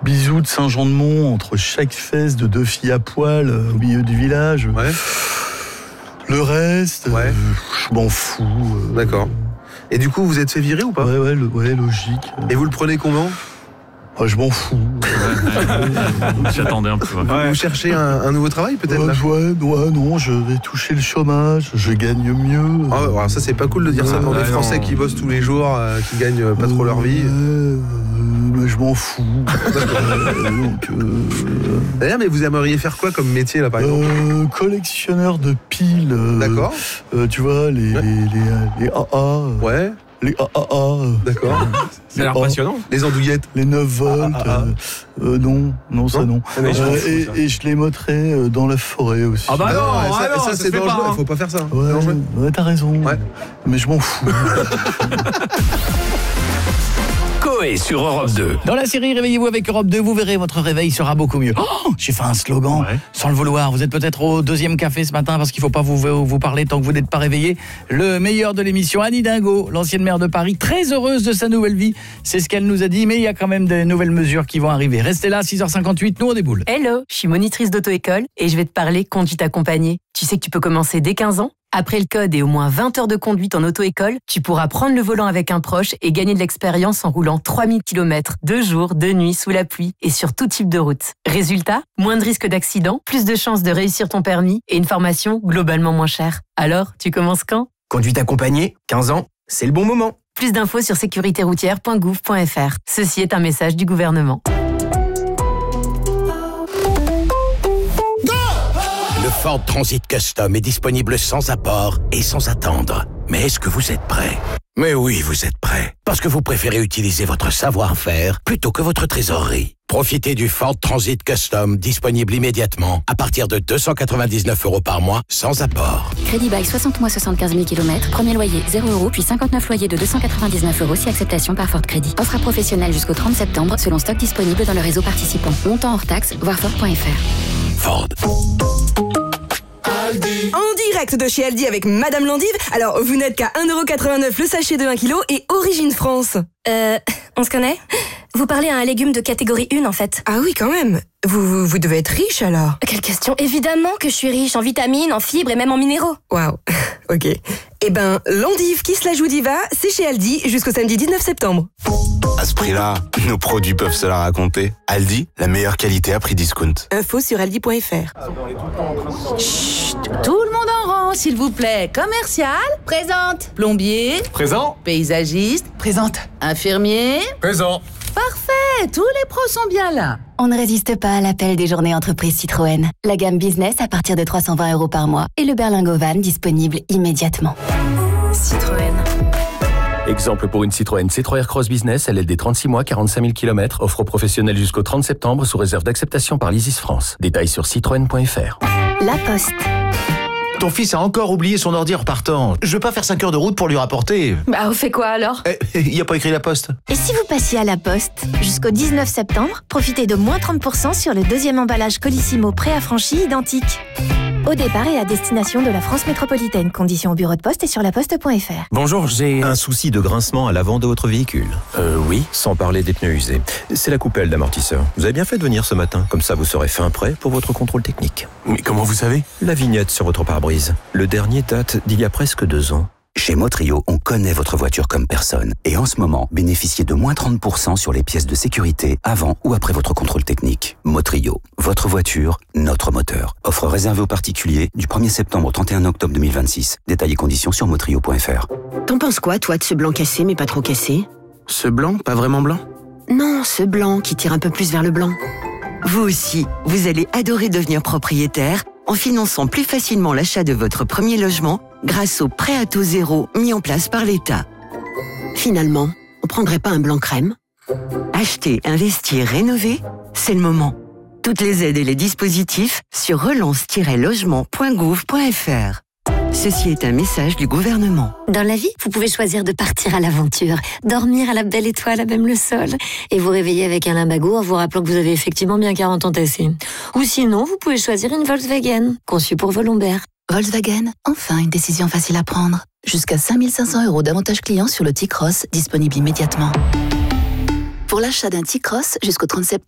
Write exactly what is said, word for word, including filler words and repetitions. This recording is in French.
bisou de Saint-Jean-de-Mont entre chaque fesse de deux filles à poil euh, au milieu du village. Ouais. Le reste, ouais. euh, je m'en fous. Euh, D'accord. Et du coup, vous êtes fait virer ou pas ? Ouais, ouais, le, ouais, logique. Et vous le prenez comment ? Ah, je m'en fous. J'attendais un peu. Ouais. Vous cherchez un, un nouveau travail peut-être là ? Ouais, ouais, non, je vais toucher le chômage, je gagne mieux. Ah, alors ça c'est pas cool de dire ça pour ouais, des Français non. qui bossent tous les jours, euh, qui gagnent pas trop leur vie. Euh, mais je m'en fous. euh, donc, euh, D'ailleurs, mais vous aimeriez faire quoi comme métier là par exemple ? euh, Collectionneur de piles. Euh, D'accord. Euh, tu vois, les, Ouais. les, les, les A A. Ouais. Les A A A. D'accord. Ça a l'air passionnant. Les andouillettes. Les neuf volts. Ah, ah, ah. Euh, euh, non, non, ça non. mais je m'en Euh, fous, et, ça. et je les mettrais euh, dans la forêt aussi. Ah bah non, Ah, ah ça, non, ça, ça c'est se fait dangereux, pas, hein. faut pas faire ça. Ouais, C'est dangereux. ouais, t'as raison. Ouais. Mais je m'en fous. Coé sur Europe deux. Dans la série Réveillez-vous avec Europe deux, vous verrez, votre réveil sera beaucoup mieux. Oh, j'ai fait un slogan, Ouais. sans le vouloir. Vous êtes peut-être au deuxième café ce matin parce qu'il ne faut pas vous, vous parler tant que vous n'êtes pas réveillé. Le meilleur de l'émission, Annie Dingo, l'ancienne maire de Paris, très heureuse de sa nouvelle vie. C'est ce qu'elle nous a dit, mais il y a quand même des nouvelles mesures qui vont arriver. Restez là, six heures cinquante-huit, nous on déboule. Hello, je suis monitrice d'auto-école et je vais te parler conduite accompagnée. Tu sais que tu peux commencer dès quinze ans ? Après le code et au moins vingt heures de conduite en auto-école, tu pourras prendre le volant avec un proche et gagner de l'expérience en roulant trois mille kilomètres, de jour, de nuit, sous la pluie et sur tout type de route. Résultat, moins de risques d'accident, plus de chances de réussir ton permis et une formation globalement moins chère. Alors, tu commences quand ? Conduite accompagnée, quinze ans, c'est le bon moment. Plus d'infos sur sécurité routière point gouv point f r. Ceci est un message du gouvernement. Le Ford Transit Custom est disponible sans apport et sans attendre. Mais est-ce que vous êtes prêt ? Mais oui, vous êtes prêt. Parce que vous préférez utiliser votre savoir-faire plutôt que votre trésorerie. Profitez du Ford Transit Custom disponible immédiatement à partir de deux cent quatre-vingt-dix-neuf euros par mois sans apport. Crédit bail soixante mois, soixante-quinze mille kilomètres. Premier loyer zéro euros, puis cinquante-neuf loyers de deux cent quatre-vingt-dix-neuf euros si acceptation par Ford Crédit. Offre à professionnel jusqu'au trente septembre selon stock disponible dans le réseau participant. Montant hors taxe, voir Ford point f r. Ford. En direct de chez Aldi avec Madame Landive. Alors, vous n'êtes qu'à un euro quatre-vingt-neuf le sachet de un kilo et Origine France. Euh, on se connaît ? Vous parlez à un légume de catégorie un en fait. Ah oui, quand même. Vous, vous, vous devez être riche alors. Quelle question ? Évidemment que je suis riche en vitamines, en fibres et même en minéraux. Waouh, ok. Eh ben, l'endive qui se la joue diva, c'est chez Aldi jusqu'au samedi dix-neuf septembre. À ce prix-là, nos produits peuvent se la raconter. Aldi, la meilleure qualité à prix discount. Info sur aldi point f r. Chut, tout le monde en rang, s'il vous plaît. Commercial, présente. Plombier, Présent. paysagiste, Présente. infirmier. Présent. Parfait, tous les pros sont bien là. On ne résiste pas à l'appel des journées entreprises Citroën. La gamme business à partir de trois cent vingt euros par mois et le berlingot van disponible immédiatement. Citroën. Exemple pour une Citroën C trois R Cross Business, L L D trente-six mois, quarante-cinq mille kilomètres, offre professionnelle jusqu'au trente septembre sous réserve d'acceptation par l'Isis France. Détails sur citroën point f r. La Poste. Ton fils a encore oublié son ordi en repartant. Je veux pas faire cinq heures de route pour lui rapporter. Bah, on fait quoi alors ? Eh, il y a pas écrit la poste. Et si vous passiez à la Poste ? Jusqu'au dix-neuf septembre, profitez de moins trente pour cent sur le deuxième emballage Colissimo préaffranchi identique. Au départ et à destination de la France métropolitaine. Conditions au bureau de poste et sur laposte point f r. Bonjour, j'ai un souci de grincement à l'avant de votre véhicule. Euh, oui. Sans parler des pneus usés. C'est la coupelle d'amortisseur. Vous avez bien fait de venir ce matin. Comme ça, vous serez fin prêt pour votre contrôle technique. Mais comment vous savez ? La vignette sur votre pare-brise. Le dernier date d'il y a presque deux ans. Chez Motrio, on connaît votre voiture comme personne. Et en ce moment, bénéficiez de moins trente pour cent sur les pièces de sécurité avant ou après votre contrôle technique. Motrio, votre voiture, notre moteur. Offre réservée aux particuliers du premier septembre au trente et un octobre deux mille vingt-six. Détails et conditions sur motrio point f r. T'en penses quoi, toi, de ce blanc cassé mais pas trop cassé ? Ce blanc, pas vraiment blanc ? Non, ce blanc qui tire un peu plus vers le blanc. Vous aussi, vous allez adorer devenir propriétaire en finançant plus facilement l'achat de votre premier logement grâce au prêt à taux zéro mis en place par l'État. Finalement, on prendrait pas un blanc crème ? Acheter, investir, rénover, c'est le moment. Toutes les aides et les dispositifs sur relance tiret logement point gouv point f r. Ceci est un message du gouvernement. Dans la vie, vous pouvez choisir de partir à l'aventure, dormir à la belle étoile à même le sol, et vous réveiller avec un lumbago en vous rappelant que vous avez effectivement bien quarante ans tassés. Ou sinon, vous pouvez choisir une Volkswagen, conçue pour vos lombaires. Volkswagen, enfin une décision facile à prendre. Jusqu'à cinq mille cinq cents euros d'avantages clients sur le T-Cross, disponible immédiatement. Pour l'achat d'un T-Cross jusqu'au trente septembre,